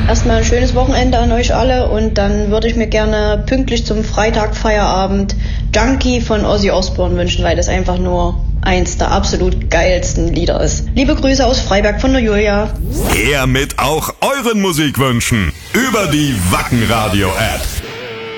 Erstmal ein schönes Wochenende an euch alle und dann würde ich mir gerne pünktlich zum Freitagfeierabend Junkie von Ozzy Osbourne wünschen, weil das einfach nur eins der absolut geilsten Lieder ist. Liebe Grüße aus Freiberg von der Julia. Her mit auch euren Musikwünschen über die Wacken Radio App.